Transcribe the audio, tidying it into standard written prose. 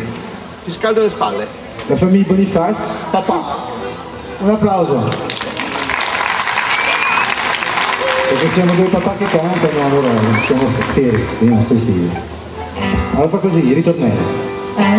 Ti scaldo le spalle. La famiglia Boniface. Papà. Un applauso. Perché siamo due papà che cantano, allora siamo feri, non sti stili. Allora fa così, ritornello.